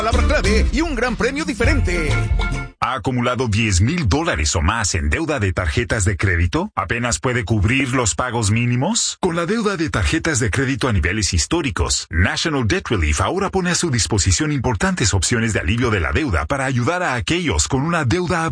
Palabra clave y un gran premio diferente. ¿Ha acumulado $10,000 o más en deuda de tarjetas de crédito? ¿Apenas puede cubrir los pagos mínimos? Con la deuda de tarjetas de crédito a niveles históricos, National Debt Relief ahora pone a su disposición importantes opciones de alivio de la deuda para ayudar a aquellos con una deuda